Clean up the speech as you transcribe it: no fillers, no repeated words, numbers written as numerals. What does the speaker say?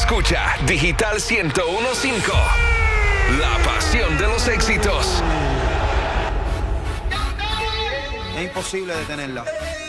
Escucha Digital 101.5. La pasión de los éxitos. Es imposible detenerla.